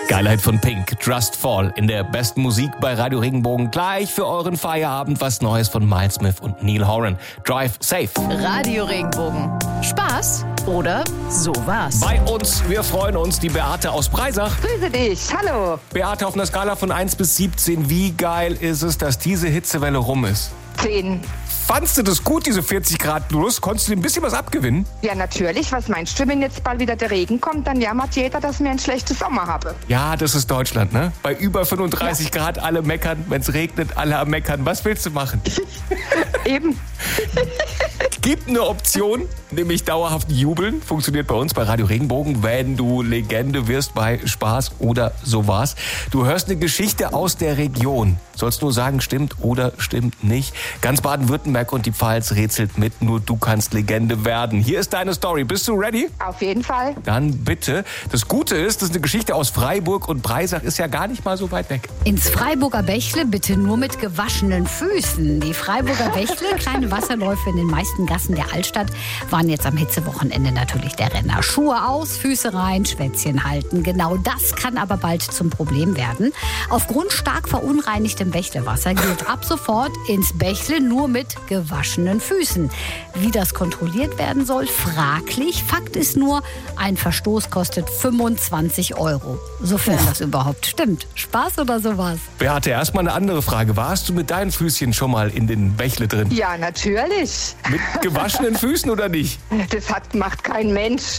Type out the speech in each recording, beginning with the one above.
Geilheit von Pink, Just Fall in der besten Musik bei Radio Regenbogen. Gleich für euren Feierabend was Neues von Miles Smith und Neil Horan. Drive Safe. Radio Regenbogen. Spaß oder sowas? Bei uns, wir freuen uns, die Beate aus Breisach. Grüße dich, hallo. Beate, auf einer Skala von 1 bis 17, wie geil ist es, dass diese Hitzewelle rum ist? 10. Fandst du das gut, diese 40 Grad plus? Konntest du dir ein bisschen was abgewinnen? Ja, natürlich. Was meinst du, wenn jetzt bald wieder der Regen kommt, dann jammert jeder, dass wir einen schlechten Sommer haben. Ja, das ist Deutschland, ne? Bei über 35 Grad alle meckern, wenn es regnet, alle am meckern. Was willst du machen? Eben. Gibt eine Option, nämlich dauerhaft jubeln. Funktioniert bei uns bei Radio Regenbogen, wenn du Legende wirst bei Spaß oder sowas. Du hörst eine Geschichte aus der Region. Sollst nur sagen, stimmt oder stimmt nicht. Ganz Baden-Württemberg und die Pfalz rätselt mit, nur du kannst Legende werden. Hier ist deine Story. Bist du ready? Auf jeden Fall. Dann bitte. Das Gute ist, das ist eine Geschichte aus Freiburg und Breisach ist ja gar nicht mal so weit weg. Ins Freiburger Bächle bitte nur mit gewaschenen Füßen. Die Freiburger Bächle, kleine Wasserläufe in den meisten Gassen der Altstadt, waren jetzt am Hitzewochenende natürlich der Renner. Schuhe aus, Füße rein, Schwätzchen halten. Genau das kann aber bald zum Problem werden. Aufgrund stark verunreinigtem Bächlewasser gilt ab sofort ins Bächle nur mit gewaschenen Füßen. Wie das kontrolliert werden soll, fraglich. Fakt ist nur, ein Verstoß kostet 25 €. Sofern das überhaupt stimmt. Spaß oder sowas? Beate, erstmal eine andere Frage. Warst du mit deinen Füßchen schon mal in den Bächle drin? Ja, natürlich. Mit gewaschenen Füßen oder nicht? Das macht kein Mensch.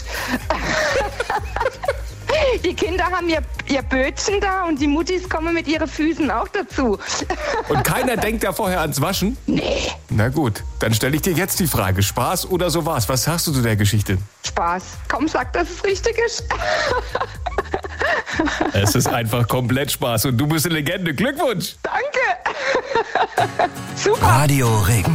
Die Kinder haben ihr Bötchen da und die Muttis kommen mit ihren Füßen auch dazu. Und keiner denkt da vorher ans Waschen? Nee. Na gut, dann stelle ich dir jetzt die Frage. Spaß oder sowas? Was sagst du zu der Geschichte? Spaß. Komm, sag, dass es richtig ist. Es ist einfach komplett Spaß und du bist eine Legende. Glückwunsch! Danke. Super. Radio Regenbogen.